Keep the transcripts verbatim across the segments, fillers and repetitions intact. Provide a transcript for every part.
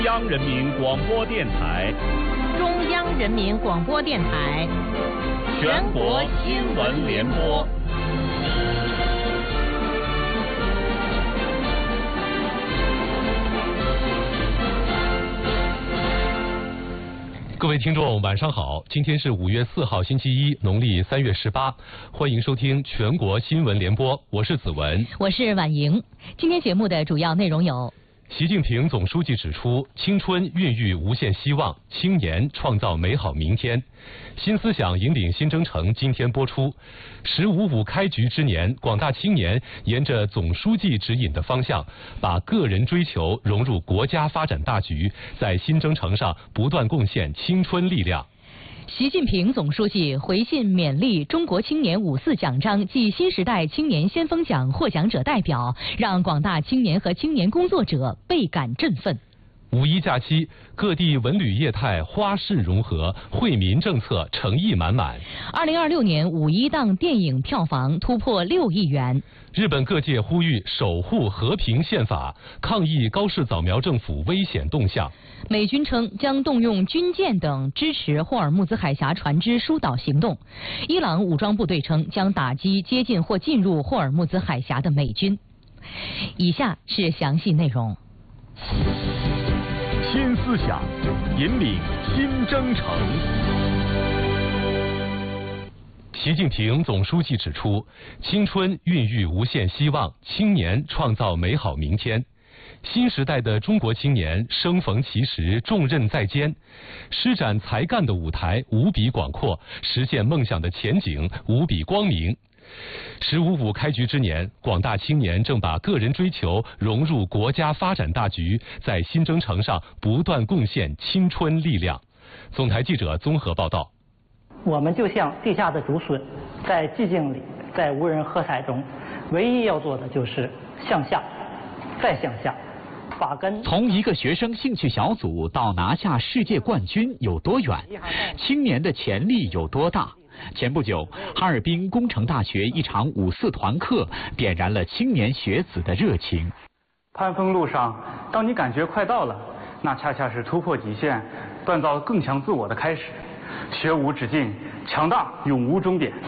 中央人民广播电台， 中央人民广播电台， 全国新闻联播。 各位听众，晚上好！今天是五月四号，星期一，农历三月十八，欢迎收听全国新闻联播，我是子文， 我是婉莹。今天节目的主要内容有： 习近平总书记指出，青春孕育无限希望，青年创造美好明天。新思想引领新征程今天播出。十五五开局之年，广大青年沿着总书记指引的方向，把个人追求融入国家发展大局，在新征程上不断贡献青春力量。 习近平总书记回信勉励中国青年五四奖章暨新时代青年先锋奖获奖者代表，让广大青年和青年工作者倍感振奋。 五一假期，各地文旅业态花市融合，惠民政策诚意满满。 二零二六年五一档电影票房突破六亿元。 日本各界呼吁守护和平宪法，抗议高市早苗政府危险动向。 美军称将动用军舰等支持霍尔木兹海峡船只疏导行动。伊朗武装部队称将打击接近或进入霍尔木兹海峡的美军。以下是详细内容。 新思想引领新征程。 习近平总书记指出，青春孕育无限希望，青年创造美好明天。新时代的中国青年生逢其时，重任在肩，施展才干的舞台无比广阔，实现梦想的前景无比光明。十五五开局之年，广大青年正把个人追求融入国家发展大局，在新征程上不断贡献青春力量。总台记者综合报道。 我们就像地下的竹笋，在寂静里，在无人喝彩中，唯一要做的就是向下，再向下，把根。 从一个学生兴趣小组到拿下世界冠军有多远？青年的潜力有多大？前不久，哈尔滨工程大学一场五四团课点燃了青年学子的热情。 攀峰路上，当你感觉快到了，那恰恰是突破极限、锻造更强自我的开始。学无止境，强大永无终点。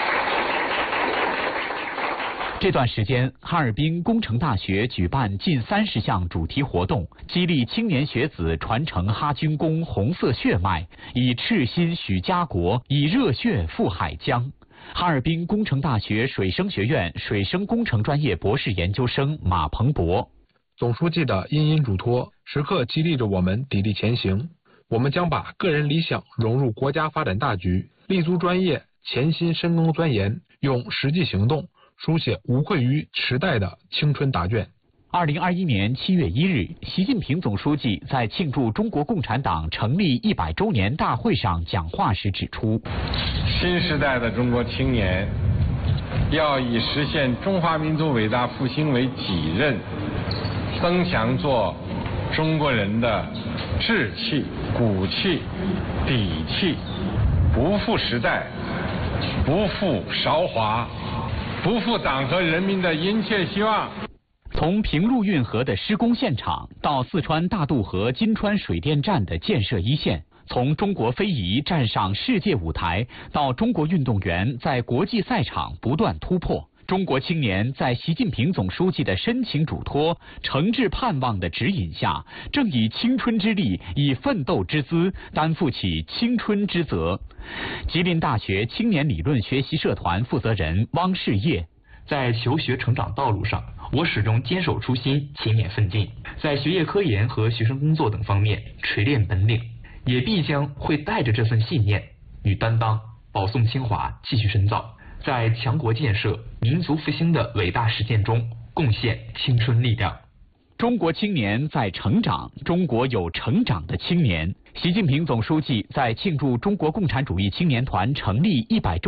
这段时间，哈尔滨工程大学举办近三十项主题活动，激励青年学子传承哈军功红色血脉，以赤心许家国，以热血赴海疆。哈尔滨工程大学水生学院水生工程专业博士研究生马鹏博： 总书记的殷殷嘱托，时刻激励着我们砥砺前行。我们将把个人理想融入国家发展大局，立足专业，潜心深耕钻研，用实际行动书写无愧于时代的青春答卷。 二零二一年七月一日，习近平总书记在庆祝中国共产党成立一百周年大会上讲话时指出， 新时代的中国青年要以实现中华民族伟大复兴为己任，增强做中国人的志气、骨气、底气，不负时代，不负韶华，不负党和人民的殷切希望。 从平陆运河的施工现场到四川大渡河金川水电站的建设一线，从中国非遗站上世界舞台到中国运动员在国际赛场不断突破，中国青年在习近平总书记的深情嘱托、诚挚盼望的指引下，正以青春之力、以奋斗之姿，担负起青春之责。吉林大学青年理论学习社团负责人汪世业： 在求学成长道路上，我始终坚守初心，勤勉奋进，在学业科研和学生工作等方面锤炼本领，也必将会带着这份信念与担当，保送清华继续深造，在强国建设、民族复兴的伟大实践中贡献青春力量。 中国青年在成长，中国有成长的青年。习近平总书记在庆祝中国共产主义青年团成立一百周